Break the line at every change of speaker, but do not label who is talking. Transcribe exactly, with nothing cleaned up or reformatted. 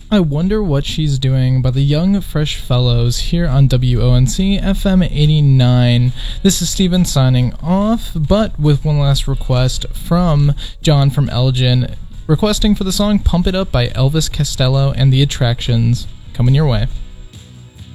I Wonder What She's Doing by the Young Fresh Fellows here on W O N C F M eighty-nine. This is Steven signing off, but with one last request from John from Elgin, requesting for the song Pump It Up by Elvis Costello and the Attractions. Coming your way.